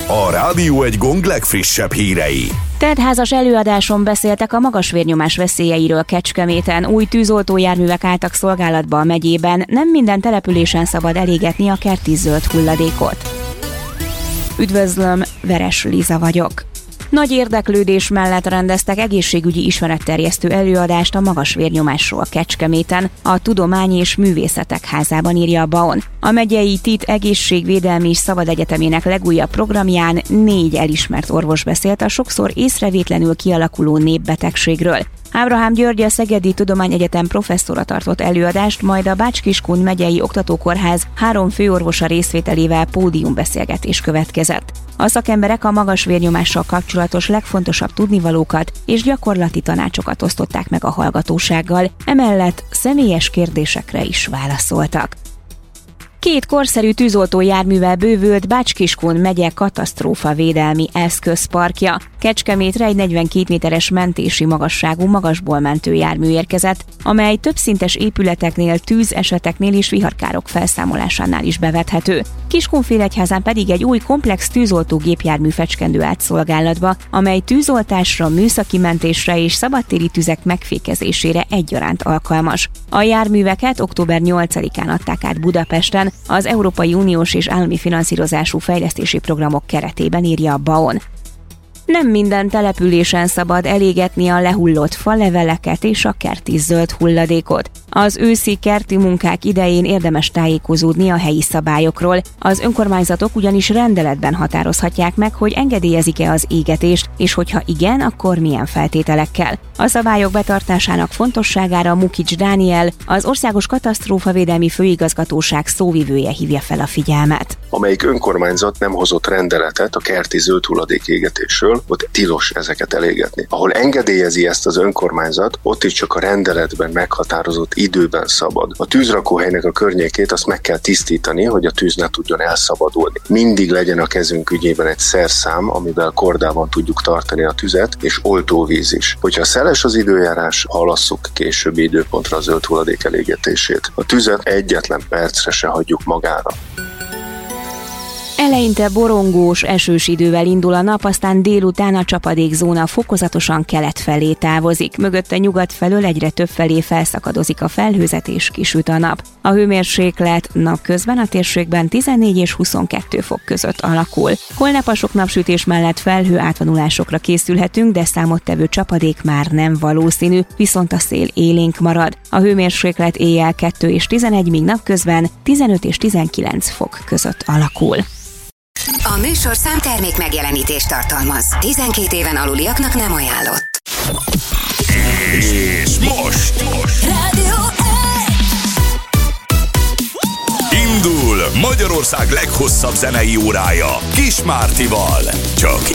a Rádió Egy Gong legfrissebb hírei. Teltházas előadáson beszéltek a magas vérnyomás veszélyeiről Kecskeméten. Új tűzoltójárművek álltak szolgálatba a megyében, nem minden településen szabad elégetni a kerti zöld hulladékot. Üdvözlöm, Veres Liza vagyok. Nagy érdeklődés mellett rendeztek egészségügyi ismeretterjesztő előadást a magas vérnyomásról Kecskeméten, a Tudomány és Művészetek Házában, írja a BAON. A megyei TIT Egészségvédelmi és Szabadegyetemének legújabb programján 4 elismert orvos beszélt a sokszor észrevétlenül kialakuló népbetegségről. Ábrahám György, a Szegedi Tudományegyetem professzora tartott előadást, majd a Bács-Kiskun megyei oktatókórház 3 főorvosa részvételével pódiumbeszélgetés következett. A szakemberek a magas vérnyomással kapcsolatos legfontosabb tudnivalókat és gyakorlati tanácsokat osztották meg a hallgatósággal, emellett személyes kérdésekre is válaszoltak. 2 korszerű tűzoltójárművel bővült Bács-Kiskun megye katasztrófavédelmi eszközparkja. Kecskemétre egy 42 méteres mentési magasságú magasból mentő jármű érkezett, amely többszintes épületeknél, tűzeseteknél és viharkárok felszámolásánál is bevethető. Kiskunfélegyházán pedig egy új komplex tűzoltó gépjármű fecskendő állt szolgálatba, amely tűzoltásra, műszaki mentésre és szabadtéri tüzek megfékezésére egyaránt alkalmas. A járműveket október 8-án adták át Budapesten, az Európai Uniós és állami finanszírozású fejlesztési programok keretében, írja a BAON. Nem minden településen szabad elégetni a lehullott faleveleket és a kerti zöld hulladékot. Az őszi kerti munkák idején érdemes tájékozódni a helyi szabályokról. Az önkormányzatok ugyanis rendeletben határozhatják meg, hogy engedélyezik-e az égetést, és hogyha igen, akkor milyen feltételekkel. A szabályok betartásának fontosságára Mukics Dániel, az Országos Katasztrófavédelmi Főigazgatóság szóvivője hívja fel a figyelmet. Amelyik önkormányzat nem hozott rendeletet a kerti zöld hulladék égetésről, ott tilos ezeket elégetni. Ahol engedélyezi ezt az önkormányzat, ott is csak a rendeletben meghatározott időben szabad. A tűzrakóhelynek a környékét azt meg kell tisztítani, hogy a tűz ne tudjon elszabadulni. Mindig legyen a kezünk ügyében egy szerszám, amivel kordában tudjuk tartani a tüzet, és oltóvíz is. Hogyha szeles az időjárás, halasszuk későbbi időpontra a zöld hulladék elégetését. A tüzet egyetlen percre se hagyjuk magára. Eleinte borongós, esős idővel indul a nap, aztán délután a csapadékzóna fokozatosan kelet felé távozik. Mögötte nyugat felől egyre több felé felszakadozik a felhőzet és kisüt a nap. A hőmérséklet napközben a térségben 14 és 22 fok között alakul. Holnap a sok napsütés mellett felhő átvonulásokra készülhetünk, de számottevő csapadék már nem valószínű, viszont a szél élénk marad. A hőmérséklet éjjel 2 és 11, míg napközben 15 és 19 fok között alakul. A műsorszám termék megjelenítést tartalmaz. 12 éven aluliaknak nem ajánlott. És most Rádió indul Magyarország leghosszabb zenei órája Kis Mártival. Csak